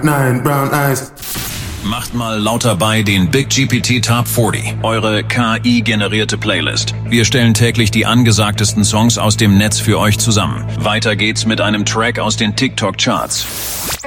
Nine brown eyes. Macht mal lauter bei den Big GPT Top 40, eure KI-generierte Playlist. Wir stellen täglich die angesagtesten Songs aus dem Netz für euch zusammen. Weiter geht's mit einem Track aus den TikTok-Charts.